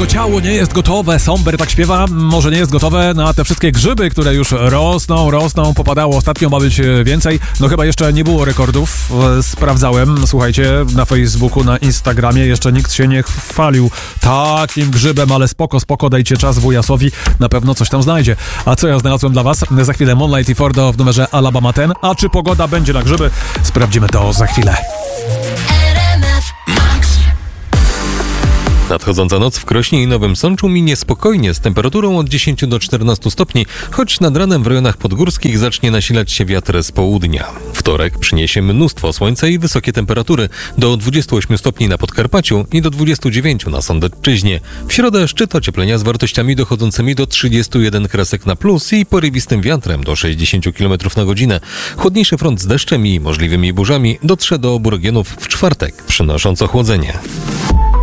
jego ciało nie jest gotowe. Somber tak śpiewa, może nie jest gotowe na te wszystkie grzyby, które już rosną. Popadało ostatnio, ma być więcej. No chyba jeszcze nie było rekordów. Sprawdzałem, słuchajcie, na Facebooku, na Instagramie jeszcze nikt się nie chwalił takim grzybem, ale spoko, dajcie czas wujasowi, na pewno coś tam znajdzie. A co ja znalazłem dla was? Za chwilę Moonlight i Fordo w numerze Alabama 10. A czy pogoda będzie na grzyby? Sprawdzimy to za chwilę. Nadchodząca noc w Krośnie i Nowym Sączu minie spokojnie z temperaturą od 10 do 14 stopni, choć nad ranem w rejonach podgórskich zacznie nasilać się wiatr z południa. Wtorek przyniesie mnóstwo słońca i wysokie temperatury, do 28 stopni na Podkarpaciu i do 29 na Sądecczyźnie. W środę szczyt ocieplenia z wartościami dochodzącymi do 31 kresek na plus i porywistym wiatrem do 60 km na godzinę. Chłodniejszy front z deszczem i możliwymi burzami dotrze do obu regionów w czwartek, przynosząc ochłodzenie.